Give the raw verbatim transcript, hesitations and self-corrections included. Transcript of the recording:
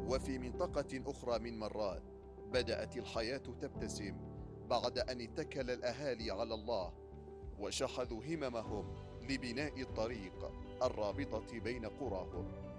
وفي منطقة أخرى من مرات بدأت الحياة تبتسم بعد أن اتكل الأهالي على الله وشحذوا هممهم لبناء الطريق الرابطة بين قراهم.